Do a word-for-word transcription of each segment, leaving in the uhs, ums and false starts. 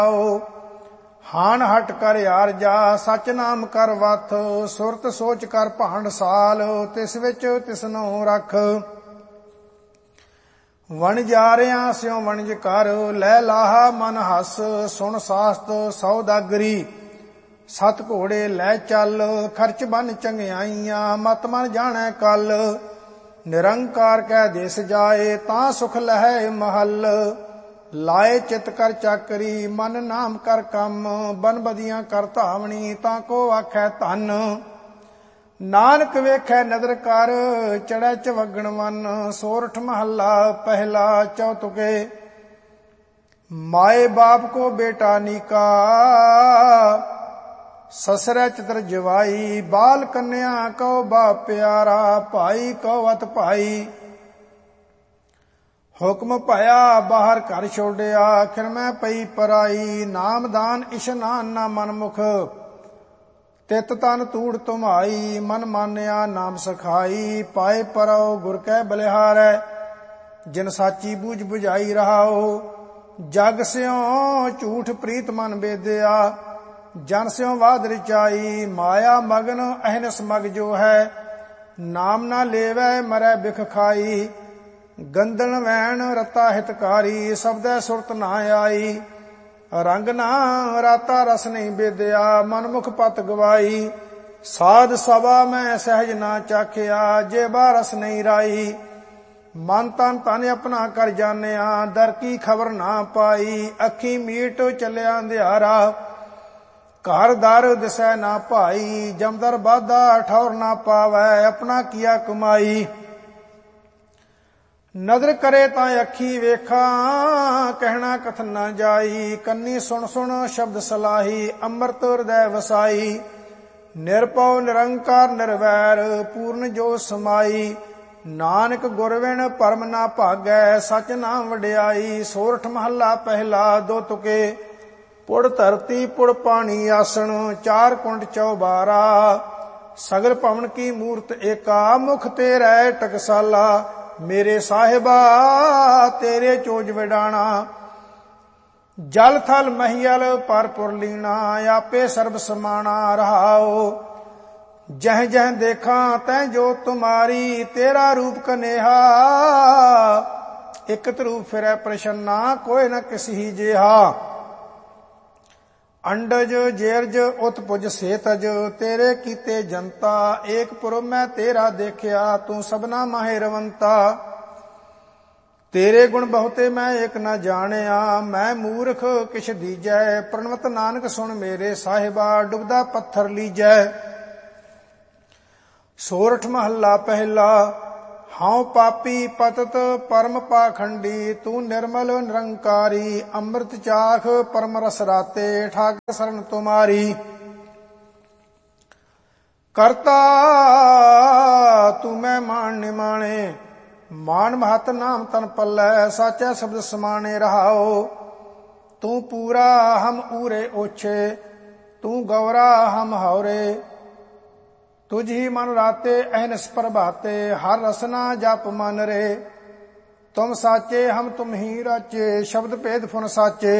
ਹਾਨ ਹਟ ਕਰ ਆਰਜਾ ਸਚ ਨਾਮ ਕਰ ਵਥ ਸੁਰਤ ਸੋਚ ਕਰ ਭਾਂਡ ਸਾਲ ਤਿਸ ਵਿੱਚ ਤਿਸਨੂੰ ਰਖ ਵਣਜਾਰਿਆਂ ਸਿਉ ਵਣਜ ਕਰ ਲੈ ਲਾਹਾ ਮਨ ਹਸ ਸੁਣ ਸਾਸਤ ਸੌਦਾਗਰੀ ਸਤ ਘੋੜੇ ਲੈ ਚੱਲ ਖਰਚ ਬਨ ਚੰਗਿਆਈਆਂ ਮਤ ਮਨ ਜਾਣੈ ਕਲ ਨਿਰੰਕਾਰ ਕੈ ਦੇਸ ਜਾਏ ਤਾਂ ਸੁਖ ਲਹੈ ਮਹਲ ਲਾਏ ਚਿਤ ਕਰ ਚਾਕਰੀ ਮਨ ਨਾਮ ਕਰ ਕੰਮ ਬਨ ਬਦੀਆਂ ਕਰ ਧਾਵਣੀ ਤਾਂ ਕੋ ਆਖੈ ਧਨ ਨਾਨਕ ਵੇਖੈ ਨਦਰ ਕਰ ਚੜੈ ਚਵਗਣ ਵਨ ਸੋਰਠ ਮਹੱਲਾ ਪਹਿਲਾ ਚੌਤੁਕੇ ਮਾਏ ਬਾਪ ਕੋ ਬੇਟਾ ਨੀਕਾ ਸਸਰੈ ਚਤਰ ਜਵਾਈ ਬਾਲ ਕੰਨਿਆ ਕਉ ਬਾਪ ਪਿਆਰਾ ਭਾਈ ਕਉ ਅਤ ਭਾਈ ਹੁਕਮ ਭਇਆ ਬਾਹਰ ਘਰ ਛੋੜਿਆ ਖਿਰਮੈ ਪਈ ਪਰਾਈ ਨਾਮਦਾਨ ਇਸ਼ਨਾਨ ਨਾ ਮਨਮੁਖ ਤਿਤ ਤਨ ਤੂੜ ਤੁਮਾਈ ਮਨ ਮਾਨਿਆ ਨਾਮ ਸਖਾਈ ਪਾਏ ਪਰਉ ਗੁਰ ਕੈ ਬਲਿਹਾਰੈ ਜਿਨ ਸਾਚੀ ਬੂਝ 부ਝਾਈ ਰਹਾਓ ਜਗ ਸਿਉ ਝੂਠ ਪ੍ਰੀਤ ਮਨ ਬੇਦਿਆ ਜਨ ਸਿਉ ਵਾਦ ਰਚਾਈ ਮਾਇਆ ਮਗਨ ਅਹਨਸ ਮਗ ਜੋ ਹੈ ਨਾਮ ਨਾ ਲੇਵੈ ਮਰੈ ਬਿਖ ਖਾਈ ਗੰਦਨ ਵੈਣ ਰਤਾ ਹਿਤਕਾਰੀ ਸਬਦੈ ਸੁਰਤ ਨਾ ਆਈ ਰੰਗ ਨਾ ਰਾਤਾ ਰਸ ਨਹੀਂ ਬੇਦਿਆ ਮਨਮੁਖ ਪਤ ਗਵਾਈ ਸਾਧ ਸਭਾ ਮੈਂ ਸਹਿਜ ਨਾ ਚਾਖਿਆ ਜੇ ਬਾ ਰਸ ਨਹੀਂ ਰਾਈ ਮਨ ਤਨ ਤਨ ਆਪਣਾ ਕਰ ਜਾਣਿਆ ਦਰ ਕੀ ਖਬਰ ਨਾ ਪਾਈ ਅੱਖੀ ਮੀਟ ਚੱਲਿਆ ਅੰਧਿਆਰਾ ਘਰ ਦਰ ਦਿਸੈ ਨਾ ਭਾਈ ਜਮਦਰ ਬਾਧਾ ਠੌਰ ਨਾ ਪਾਵੈ ਆਪਣਾ ਕੀਆ ਕਮਾਈ ਨਦਰ ਕਰੇ ਤਾਂ ਅੱਖੀ ਵੇਖਾਂ ਕਹਿਣਾ ਕਥਨ ਨਾ ਜਾਈ ਕੰਨੀ ਸੁਣ ਸੁਣ ਸ਼ਬਦ ਸਲਾਹੀ ਅੰਮ੍ਰਿਤ ਹਿਰਦੈ ਵਸਾਈ ਨਿਰਭਉ ਨਿਰੰਕਾਰ ਨਿਰਵੈਰ ਪੂਰਨ ਜੋ ਸਮਾਈ ਨਾਨਕ ਗੁਰ ਵਿਣ ਪਰਮ ਨਾ ਭਾਗੈ ਸਚ ਨਾਮ ਵਡਿਆਈ ਸੋਰਠ ਮਹੱਲਾ ਪਹਿਲਾ ਦੋ ਤੁਕੇ ਪੁੜ ਧਰਤੀ ਪੁੜ ਪਾਣੀ ਆਸਣ ਚਾਰ ਕੁੰਡ ਚੌਬਾਰਾ ਸਗਲ ਭਵਨ ਕੀ ਮੂਰਤ ਏਕਾ ਮੁਖ ਤੇਰੈ ਟਕਸਾਲਾ ਮੇਰੇ ਸਾਹਿਬਾ ਤੇਰੇ ਚੋਜ ਵਿਡਾਣਾ ਜਲ ਥਲ ਮਹੀਲ ਪਰਪੁਰ ਲੀਣਾ ਆਪੇ ਸਰਬ ਸਮਾਣਾ ਰਹਾਓ ਜਹ ਜਹ ਦੇਖਾਂ ਤੈ ਜੋ ਤੁਮਾਰੀ ਤੇਰਾ ਰੂਪ ਕਨੇਹਾ ਇਕ ਧਰੂ ਫਿਰੈ ਪ੍ਰਸੰਨਾ ਕੋਈ ਨ ਕਿਸੀ ਜਿਹਾ ਅੰਡਜ ਜੇਰਜ ਉਤਪੁਜ ਸੇਤਜ ਤੇਰੇ ਕੀਤੇ ਜਨਤਾ ਏਕ ਪੁਰਬ ਮੈਂ ਤੇਰਾ ਦੇਖਿਆ ਤੂੰ ਸਭਨਾ ਮਾਹਿ ਰਵੰਤਾ ਤੇਰੇ ਗੁਣ ਬਹੁਤੇ ਮੈਂ ਏਕ ਨਾ ਜਾਣਿਆ ਮੈਂ ਮੂਰਖ ਕਿਛ ਦੀਜੈ ਪ੍ਰਣਵਤ ਨਾਨਕ ਸੁਣ ਮੇਰੇ ਸਾਹਿਬਾ ਡੁੱਬਦਾ ਪੱਥਰ ਲੀਜੈ ਸੋਰਠ ਮਹੱਲਾ ਪਹਿਲਾ ਹਉ ਪਾਪੀ ਪਤਤ ਪਰਮ ਪਾਖੰਡੀ ਤੂੰ ਨਿਰਮਲ ਨਿਰੰਕਾਰੀ ਅੰਮ੍ਰਿਤ ਚਾਖ ਪਰਮ ਰਸ ਰਾਤੇ ਠਾਕ ਸਰਨ ਤੁਮਾਰੀ ਕਰਤਾ ਤੂੰ ਮੈਂ ਮਾਣ ਨਿਮਾਣੇ ਮਾਨ ਮਹਤ ਨਾਮ ਤਨ ਪੱਲੈ ਸਾਚੈ ਸ਼ਬਦ ਸਮਾਣੇ ਰਹਾਓ ਤੂੰ ਪੂਰਾ ਹਮ ਊਰੇ ਓਛੇ ਤੂੰ ਗੌਰਾ ਹਮ ਹੌਰੇ ਤੁਝ ਹੀ ਮਨ ਰਾਤੇ ਅਹਨਸ ਪ੍ਰਭਾਤੇ ਹਰ ਰਸਨਾ ਜਪ ਮਨ ਰੇ ਤੁਮ ਸਾਚੇ ਹਮ ਤੁਮ ਹੀ ਰਾਚੇ ਸ਼ਬਦ ਭੇਦ ਫੁਨ ਸਾਚੇ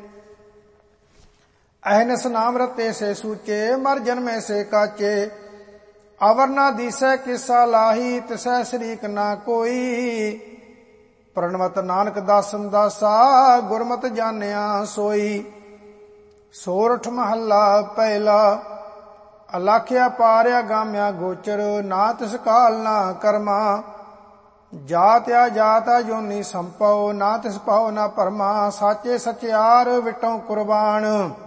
ਅਹਨਸ ਨਾਮ ਰਤੇ ਸੇ ਸੂਚੇ ਮਰ ਜਨਮੇ ਸੇ ਕਾਚੇ ਅਵਰ ਨਾ ਦੀਸੈ ਕਿਸਾ ਲਾਹੀ ਤਿਸੈ ਸ਼ਰੀਕ ਨਾ ਕੋਈ ਪ੍ਰਣਵਤ ਨਾਨਕ ਦਾਸਨ ਦਾਸਾ ਗੁਰਮਤਿ ਜਾਣਿਆ ਸੋਈ ਸੋਰਠ ਮਹੱਲਾ ਪਹਿਲਾ ਅਲਾਖਿਆ ਪਾਰਿਆ ਗਾਮਿਆ ਗੋਚਰ ਨਾ ਤਿਸ ਕਾਲ ਨਾ ਕਰਮਾ ਜਾਤਿਆ ਜਾਤਾ ਜੋਨੀ ਸੰਪਉ ਨਾ ਤਿਸ ਪਾਉ ਨਾ ਪਰਮਾ ਸਾਚੇ ਸਚਿਆਰ ਵਿਟੋਂ ਕੁਰਬਾਨ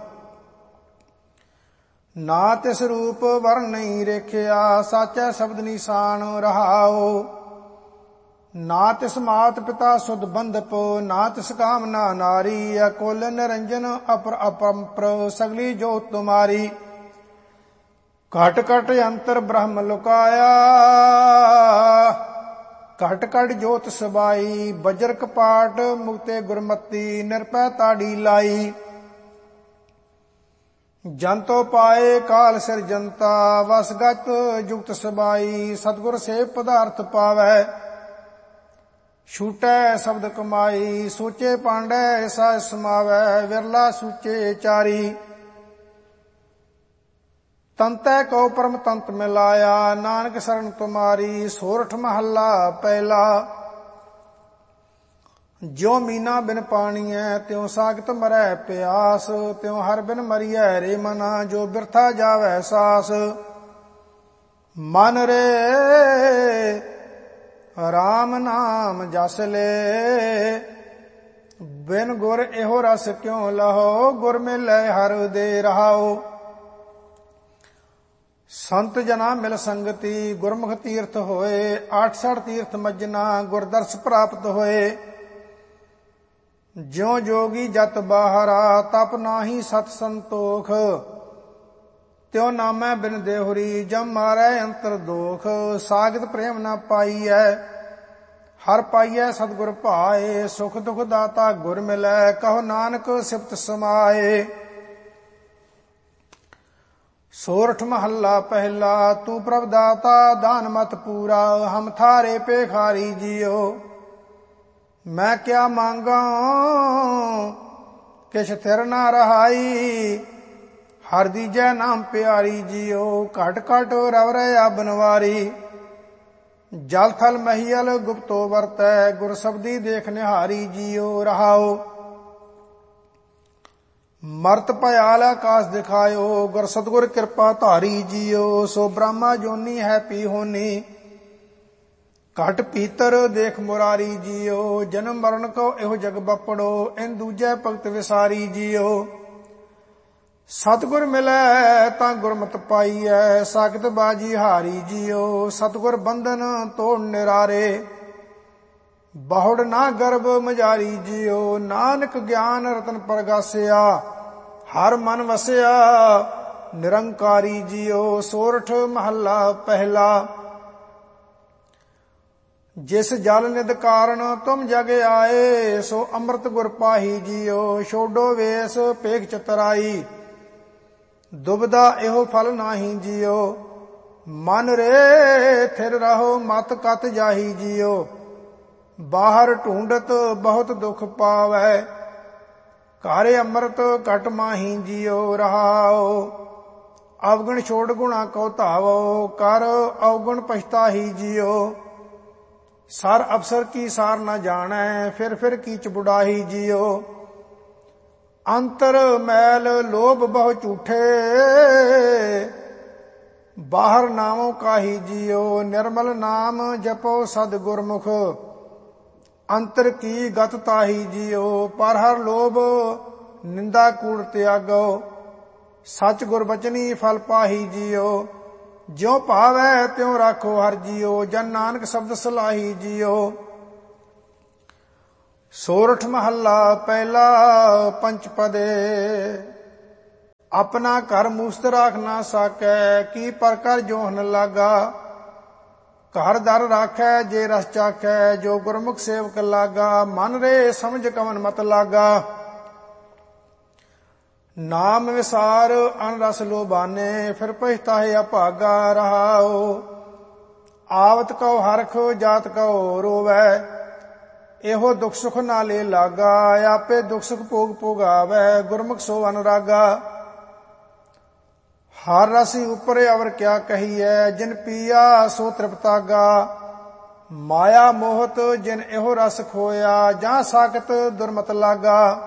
ਨਾ ਤਿਸ ਰੂਪ ਵਰਨ ਨਹੀਂ ਰੇਖਿਆ ਸਾਚੈ ਸ਼ਬਦ ਨਿਸ਼ਾਨ ਰਹਾਓ ਨਾ ਤਿਸ ਮਾਤ ਪਿਤਾ ਸੁਧ ਬੰਧਪ ਨਾ ਤਿਸ ਕਾਮਨਾ ਨਾਰੀ ਅਕੁਲ ਨਿਰੰਜਨ ਅਪਰ ਅਪੰਪਰ ਸਗਲੀ ਜੋਤ ਤੁਮਾਰੀ ਘਟ ਘਟ ਅੰਤਰ ਬ੍ਰਹਮ ਲੁਕਾਇਆ ਘਟ ਘਟ ਜੋਤ ਸਬਾਈ ਬਜਰ ਕਪਾਟ ਮੁਕਤੇ ਗੁਰਮਤੀ ਨਿਰਪੈ ਤਾੜੀ ਲਾਈ ਜੰਤੋ ਪਾਏ ਕਾਲ ਸਿਰਜੰਤਾ ਵਸਗਤ ਜੁਗਤ ਸਬਾਈ ਸਤਿਗੁਰ ਸੇ ਪਦਾਰਥ ਪਾਵੈ ਛੂਟੈ ਸ਼ਬਦ ਕਮਾਈ, ਸੋਚੇ ਪਾਂਡੈ ਐਸਾ ਸਮਾਵੈ, ਵਿਰਲਾ ਸੂਚੇ ਚਾਰੀ। ਤੰਤੈ ਕਉ ਪਰਮ ਤੰਤ ਮਿਲਾਇਆ, ਨਾਨਕ ਸਰਣ ਤੁਮਾਰੀ। ਸੋਰਠ ਮਹੱਲਾ ਪਹਿਲਾ। ਜਿਉ ਮੀਨਾ ਬਿਨ ਪਾਣੀਐ, ਤਿਉ ਸਾਗਤ ਮਰੈ ਪਿਆਸ। ਤਿਉ ਹਰ ਬਿਨ ਮਰੀਐ ਰੇ ਮਨਾ, ਜੋ ਬਿਰਥਾ ਜਾਵੈ ਸਾਸ। ਮਨ ਰੇ ਰਾਮ ਨਾਮ ਜਸ ਲੈ, ਬਿਨ ਗੁਰ ਇਹੋ ਰਸ ਕਿਉ ਲਹੋ। ਗੁਰ ਮਿਲੈ ਹਰ ਦੇ ਰਹਾਉ। ਸੰਤ ਜਨਾ ਮਿਲ ਸੰਗਤੀ, ਗੁਰਮੁਖ ਤੀਰਥ ਹੋਏ। ਆਠ ਸਠ ਤੀਰਥ ਮੱਜਨਾ, ਗੁਰਦਰਸ ਪ੍ਰਾਪਤ ਹੋਏ। ਜਿਉ ਜੋਗੀ ਜਤ ਬਾਹਰਾ, ਤਪ ਨਾਹੀ ਸਤ ਸੰਤੋਖ। ਤਿਉ ਨਾਮੈ ਬਿਨ ਦੇਹੁਰੀ, ਜਮ ਮਾਰੈ ਅੰਤਰ ਦੋਖ। ਸਾਗਤ ਪ੍ਰੇਮ ਨਾ ਪਾਈਐ, ਹਰ ਪਾਈਐ ਸਤਿਗੁਰ ਭਾਏ। ਸੁਖ ਦੁਖ ਦਾਤਾ ਗੁਰ ਮਿਲੈ, ਕਹੋ ਨਾਨਕ ਸਿਫਤ ਸਮਾਏ। ਸੋਰਠ ਮਹੱਲਾ ਪਹਿਲਾ। ਤੂੰ ਪ੍ਰਭ ਦਾਤਾ ਦਾਨ ਮਤ ਪੂਰਾ, ਹਮ ਥਾਰੇ ਭੇਖਾਰੀ ਜੀਓ। ਮੈਂ ਕਿਆ ਮੰਗਾ ਕਿਛ ਥਿਰ ਨਾ ਰਹਾਈ, ਹਰ ਦੀਜੈ ਨਾਮ ਪਿਆਰੀ ਜੀਓ। ਘਟ ਘਟ ਰਵ ਰਹਿਆ ਬਨਵਾਰੀ, ਜਲ ਥਲ ਮਹੀਲ ਗੁਪਤੋ ਵਰਤੈ। ਗੁਰ ਸਬਦੀ ਦੇਖ ਨਿਹਾਰੀ ਜੀਓ ਰਹਾਓ। ਮਰਤ ਭਇਆਲ ਆਕਾਸ ਦਿਖਾਇਓ, ਗੁਰ ਸਤਿਗੁਰ ਕਿਰਪਾ ਧਾਰੀ ਜੀਓ। ਸੋ ਬ੍ਰਹਮਾ ਜੋਨੀ ਹੈ ਪੀ ਹੋਨੀ, ਘਟ ਪੀਤਰ ਦੇਖ ਮੁਰਾਰੀ ਜੀਓ। ਜਨਮ ਮਰਨ ਕੋ ਇਹੋ ਜਗ ਬਪੜੋ, ਇਨ ਦੂਜੈ ਭਗਤ ਵਿਸਾਰੀ ਜੀਓ। ਸਤਿਗੁਰ ਮਿਲੈ ਤਾਂ ਗੁਰਮਤਿ ਪਾਈਐ, ਸਾਗਤ ਬਾਜੀ ਹਾਰੀ ਜੀਓ। ਸਤਿਗੁਰ ਬੰਧਨ ਤੋੜ ਨਿਰਾਰੇ, ਬਹੁੜ ਨਾ ਗਰਭ ਮਜਾਰੀ ਜੀਓ। ਨਾਨਕ ਗਿਆਨ ਰਤਨ ਪ੍ਰਗਾਸਿਆ, ਹਰ ਮਨ ਵਸਿਆ ਨਿਰੰਕਾਰੀ ਜੀਓ। ਸੋਰਠ ਮਹੱਲਾ ਪਹਿਲਾ। ਜਿਸ ਜਲ ਨਿਦ ਕਾਰਨ ਤੁਮ ਜਗ ਆਏ, ਸੋ ਅੰਮ੍ਰਿਤ ਗੁਰ ਪਾਹੀ ਜੀਓ। ਛੋਡੋ ਵੇਸ ਪੇਖ ਚਤਰਾਈ, ਦੁਬਦਾ ਇਹੋ ਫਲ ਨਾਹੀ ਜੀਓ। ਮਨ ਰੇ ਥਿਰ ਰਹੋ ਮਤ ਕਤ ਜਾਹੀ ਜੀਓ। ਬਾਹਰ ਢੂੰਡਤ ਬਹੁਤ ਦੁਖ ਪਾਵੈ, ਘਰ ਅੰਮ੍ਰਿਤ ਘਟ ਮਾਹੀ ਜੀਓ ਰਹਾਓ। ਅਵਗੁਣ ਛੋੜ ਗੁਣਾ ਕਉ ਧਾਵੋ, ਕਰ ਅਵਗੁਣ ਪਛਤਾਹੀ ਜੀਓ। ਸਰ ਅਫਸਰ ਕੀ ਸਾਰ ਨਾ ਜਾਣੈ, ਫਿਰ ਫਿਰ ਕੀਚ ਬੁੜਾਹੀ ਜੀਓ। ਅੰਤਰ ਮੈਲ ਲੋਭ ਬਹੁ ਝੂਠੇ, ਬਾਹਰ ਨਾਮੋ ਕਾਹੀ ਜੀਓ। ਨਿਰਮਲ ਨਾਮ ਜਪੋ ਸਦ ਗੁਰਮੁਖ, ਅੰਤਰ ਕੀ ਗਤ ਤਾਹੀ ਜੀਓ। ਪਰ ਹਰ ਲੋਭ ਨਿੰਦਾ ਕੂੜ ਤਿਆਗੋ, ਸੱਚ ਗੁਰ ਬਚਨੀ ਫਲ ਪਾਹੀ ਜੀਓ। ਜਿਉ ਭਾਵੈ ਤਿਉ ਰਾਖੋ ਹਰ ਜੀਓ, ਜਨ ਨਾਨਕ ਸ਼ਬਦ ਸਲਾਹੀ ਜੀਓ। ਸੋਰਠ ਮਹੱਲਾ ਪਹਿਲਾ। ਪੰਚ ਪਦੇ। ਆਪਣਾ ਘਰ ਮੂਸਤ ਰਾਖ ਨਾ ਸਾਕੈ, ਕੀ ਪਰ ਕਰ ਜੋਹਨ ਲਾਗਾ। ਘਰ ਦਰ ਰਾਖੈ ਜੇ ਰਸ ਚਾਖੈ, ਜੋ ਗੁਰਮੁਖ ਸੇਵਕ ਲਾਗਾ। ਮਨ ਰੇ ਸਮਝ ਕਵਨ ਮਤ ਲਾਗਾ, ਨਾਮ ਵਿਸਾਰ ਅਨ ਰਸ ਲੋਬਾਨੇ। ਫਿਰ ਪਛਤਾਹੇ ਅਭਾਗਾ ਰਹਾਓ। ਆਵਤ ਕਉ ਹਰਖ ਜਾਤ ਕਉ ਰੋਵੈ, ਇਹੋ ਦੁਖ ਸੁਖ ਨਾਲੇ ਲਾਗਾ। ਆਪੇ ਦੁਖ ਸੁਖ ਭੋਗ ਭੋਗਾਵੈ, ਗੁਰਮੁਖ ਸੋ ਅਨੁਰਾਗਾ। ਹਰ ਰਸੀ ਉਪਰ ਅਵਰ ਕਿਆ ਕਹੀਐ, ਜਿਨ ਪੀਆ ਸੋ ਤ੍ਰਿਪਤਾਗਾ। ਮਾਇਆ ਮੋਹਤ ਜਿਨ ਇਹੋ ਰਸ ਖੋਇਆ, ਜਾਂ ਸਾਖਤ ਦੁਰਮਤ ਲਾਗਾ।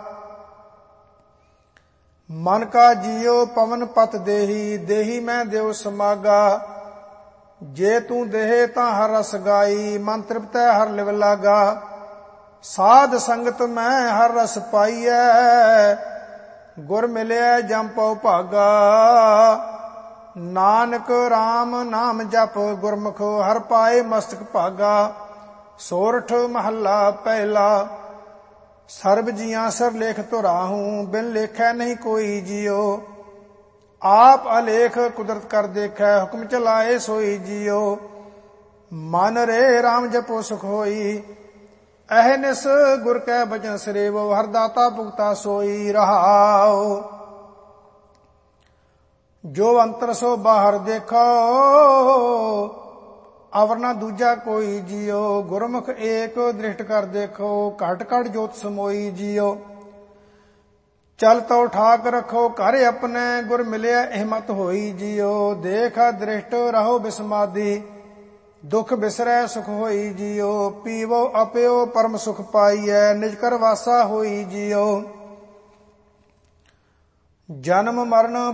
ਮਨ ਕਾ ਜੀਉ ਪਵਨ ਪਤ ਦੇਹੀ, ਦੇਹੀ ਮੈਂ ਦੇਉ ਸਮਾਗਾ। ਜੇ ਤੂੰ ਦੇਹ ਤਾਂ ਹਰ ਰਸ ਗਾਈ, ਮਨ ਤ੍ਰਿਪਤੈ ਹਰ ਲਿਵ ਲਾਗਾ। ਸਾਧ ਸੰਗਤ ਮੈਂ ਹਰ ਰਸ ਪਾਈਐ, ਗੁਰ ਮਿਲਿਆ ਜਮ ਪਉ ਭਾਗਾ। ਨਾਨਕ RAM ਨਾਮ ਜਪ ਗੁਰਮੁਖ, ਹਰ ਪਾਏ ਮਸਤਕ ਭਾਗਾ। ਸੋਰਠ ਮਹੱਲਾ ਪਹਿਲਾ। ਸਰਬ ਜੀਆਂ ਸਰ ਲੇਖ ਧੁਰਾਹੂੰ, ਬਿਨ ਲੇਖੈ ਨਹੀਂ ਕੋਈ ਜੀਓ। ਆਪ ਅਲੇਖ ਕੁਦਰਤ ਕਰ ਦੇਖੈ, ਹੁਕਮ ਚਲਾਏ ਸੋਈ ਜੀਓ। ਮਨ ਰੇ RAM ਜਪੋ ਸੁਖ ਹੋਈ, ਅਹਨਿਸ ਗੁਰ ਕੈ ਬਚਨ ਸਰੇਵੋ। ਹਰ ਦਾਤਾ ਭੁਗਤਾ ਸੋਈ ਰਹਾਓ। ਜੋ ਅੰਤਰ ਸੋ ਬਾਹਰ ਦੇਖੋ, ਅਵਰ ਨਾ ਦੂਜਾ ਕੋਈ ਜੀਓ। ਗੁਰਮੁਖ ਏਕ ਦ੍ਰਿਸ਼ਟ ਕਰ ਦੇਖੋ, ਘਟ ਘਟ ਜੋਤ ਸਮੋਈ ਜੀਓ। ਚਲ ਤੋ ਠਾਕ ਰੱਖੋ ਘਰ ਆਪਣੇ, ਗੁਰ ਮਿਲਿਆ ਇਹ ਮਤ ਹੋਈ ਜੀਓ। ਦੇਖ ਦ੍ਰਿਸ਼ਟ ਰਹੋ ਬਿਸਮਾਦੀ, ਦੁਖ ਬਿਸਰੈ ਸੁਖ ਹੋਈ ਜੀਓ। ਪੀਵੋ ਅਪਿਓ ਪਰਮ ਸੁਖ ਪਾਈਐ, ਨਿਜ ਕਰ ਵਾਸਾ ਹੋਈ ਜੀਓ। ਜਨਮ ਮਰਨ